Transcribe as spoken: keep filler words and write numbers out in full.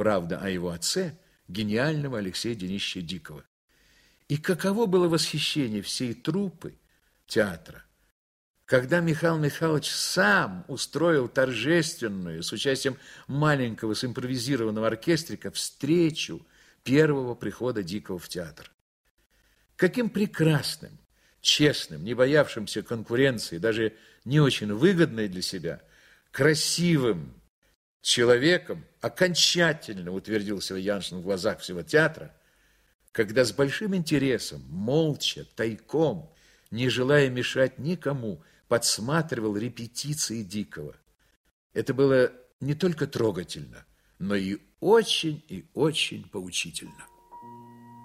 правда, о его отце, гениального Алексея Денисовича Дикого. И каково было восхищение всей труппы театра, когда Михаил Михайлович сам устроил торжественную, с участием маленького симпровизированного оркестрика, встречу первого прихода Дикого в театр. Каким прекрасным, честным, не боявшимся конкуренции, даже не очень выгодной для себя, красивым человеком окончательно утвердился Яншин в глазах всего театра, когда с большим интересом, молча, тайком, не желая мешать никому, подсматривал репетиции Дикого. Это было не только трогательно, но и очень и очень поучительно.